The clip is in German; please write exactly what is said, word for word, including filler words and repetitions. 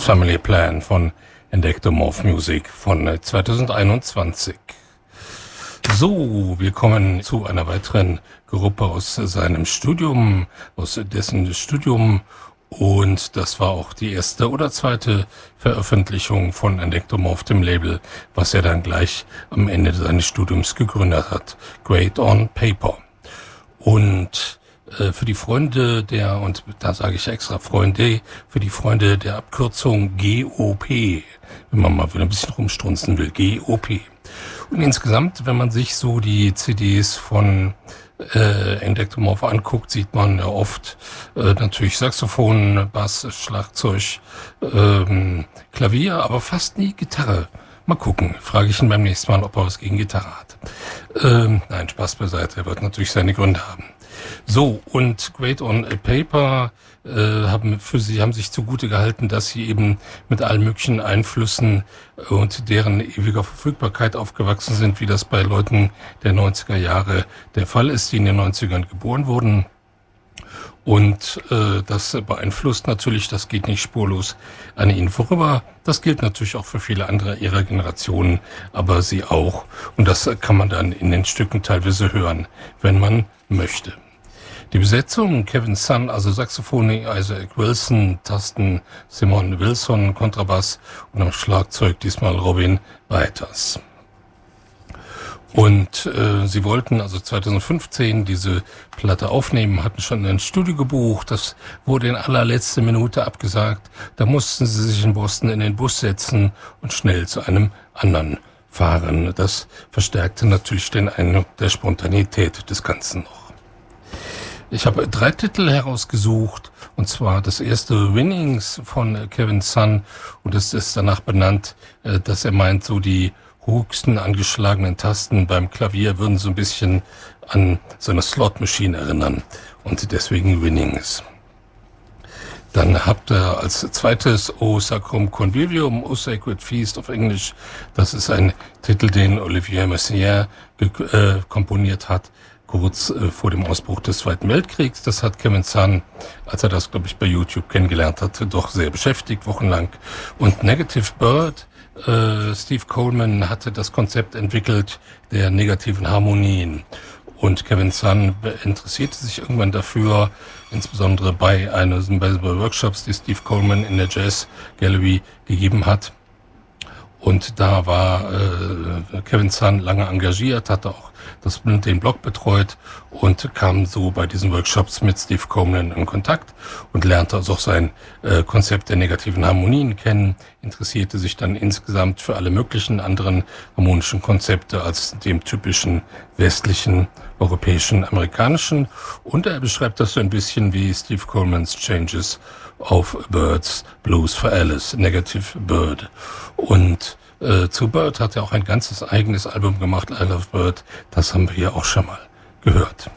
Family Plan von Endectomorph Music von zweitausendeinundzwanzig. So, wir kommen zu einer weiteren Gruppe aus seinem Studium, aus dessen Studium, und das war auch die erste oder zweite Veröffentlichung von Endectomorph, dem Label, was er dann gleich am Ende seines Studiums gegründet hat, Great on Paper. Und äh, für die Freunde der, und da sage ich extra Freunde, für die Freunde der Abkürzung G O P, wenn man mal wieder ein bisschen rumstrunzen will, G O P. Und insgesamt, wenn man sich so die C Ds von äh, Endectomorph anguckt, sieht man ja oft äh, natürlich Saxophon, Bass, Schlagzeug, ähm, Klavier, aber fast nie Gitarre. Mal gucken, frage ich ihn beim nächsten Mal, ob er was gegen Gitarre hat. Ähm, nein, Spaß beiseite, er wird natürlich seine Gründe haben. So, und Great on a Paper äh, haben für sie haben sich zugute gehalten, dass sie eben mit allen möglichen Einflüssen und deren ewiger Verfügbarkeit aufgewachsen sind, wie das bei Leuten der neunziger Jahre der Fall ist, die in den neunzigern geboren wurden. Und äh, das beeinflusst natürlich, das geht nicht spurlos an ihnen vorüber. Das gilt natürlich auch für viele andere ihrer Generationen, aber sie auch. Und das kann man dann in den Stücken teilweise hören, wenn man möchte. Die Besetzung: Kevin Sun, also Saxophon, Isaac Wilson, Tasten Simon Wilson, Kontrabass und am Schlagzeug diesmal Robin Weiters. Und äh, sie wollten also zweitausendfünfzehn diese Platte aufnehmen, hatten schon ein Studio gebucht, das wurde in allerletzter Minute abgesagt. Da mussten sie sich in Boston in den Bus setzen und schnell zu einem anderen fahren. Das verstärkte natürlich den Eindruck der Spontanität des Ganzen noch. Ich habe drei Titel herausgesucht, und zwar das erste Winnings von Kevin Sun, und es ist danach benannt, äh, dass er meint, so die höchsten angeschlagenen Tasten beim Klavier würden so ein bisschen an so eine Slot-Maschine erinnern, und deswegen Winnings. Dann habt ihr als zweites O Sacrum Convivium, O Sacred Feast auf Englisch. Das ist ein Titel, den Olivier Messiaen äh, komponiert hat, kurz äh, vor dem Ausbruch des Zweiten Weltkriegs. Das hat Kevin Sun, als er das, glaube ich, bei YouTube kennengelernt hat, doch sehr beschäftigt, wochenlang. Und Negative Bird, äh, Steve Coleman hatte das Konzept entwickelt der negativen Harmonien. Und Kevin Sun interessierte sich irgendwann dafür, insbesondere bei einem bei Workshops, die Steve Coleman in der Jazz Gallery gegeben hat. Und da war äh, Kevin Sun lange engagiert, hatte auch das, den Blog betreut und kam so bei diesen Workshops mit Steve Coleman in Kontakt und lernte also auch sein äh, Konzept der negativen Harmonien kennen, interessierte sich dann insgesamt für alle möglichen anderen harmonischen Konzepte als dem typischen westlichen, europäischen, amerikanischen, und er beschreibt das so ein bisschen wie Steve Colemans Changes of Birds, Blues for Alice, Negative Bird. Und äh, zu Bird hat er auch ein ganzes eigenes Album gemacht, I Love Bird, das haben wir hier auch schon mal gehört.